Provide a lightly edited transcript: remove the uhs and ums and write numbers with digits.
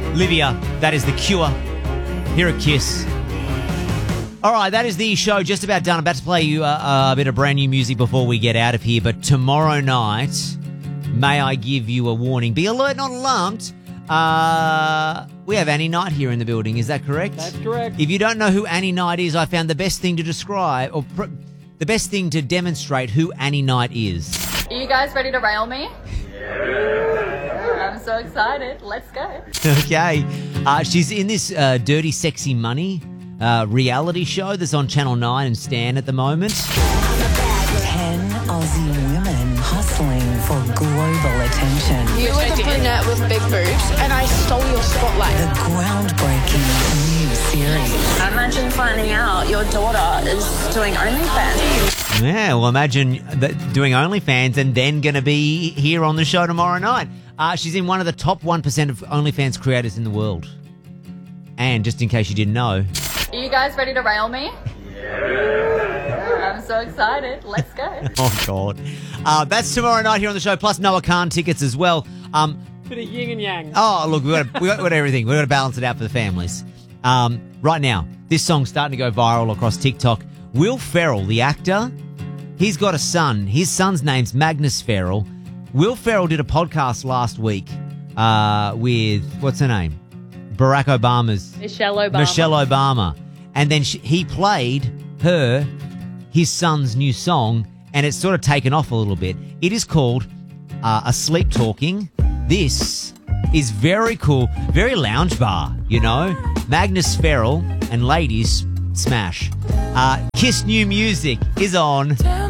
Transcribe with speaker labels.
Speaker 1: Livia, that is The Cure. Here at Kiss. All right, that is the show just about done. I'm about to play you a bit of brand new music before we get out of here. But tomorrow night, may I give you a warning? Be alert, not alarmed. We have Annie Knight here in the building. Is that correct?
Speaker 2: That's correct.
Speaker 1: If you don't know who Annie Knight is, I found the best thing to describe, or the best thing to demonstrate who Annie Knight is.
Speaker 3: Are you guys ready to rail me? I'm so excited. Let's go.
Speaker 1: Okay. She's in this Dirty Sexy Money reality show that's on Channel 9 and Stan at the moment.
Speaker 4: 10 Aussie women hustling for global attention.
Speaker 5: You were the brunette with big boobs, and I stole your spotlight.
Speaker 4: The groundbreaking new series.
Speaker 5: Imagine finding out your daughter is doing OnlyFans.
Speaker 1: Yeah, well, imagine doing OnlyFans and then going to be here on the show tomorrow night. She's in one of the top 1% of OnlyFans creators in the world. And just in case you didn't know...
Speaker 3: Are you guys ready to rail me? I'm so excited. Let's go.
Speaker 1: Oh, God. That's tomorrow night here on the show, plus Noah Khan tickets as well.
Speaker 2: Bit of yin and yang.
Speaker 1: Oh, look, we got everything. We've got to balance it out for the families. Right now, this song's starting to go viral across TikTok. Will Ferrell, the actor, he's got a son. His son's name's Magnus Ferrell. Will Ferrell did a podcast last week with, what's her name? Barack Obama's...
Speaker 6: Michelle
Speaker 1: Obama. And then he played his son's new song, and it's sort of taken off a little bit. It is called Asleep Talking. This is very cool, very lounge bar, you know. Magnus Ferrell and ladies smash. Kiss new music is on.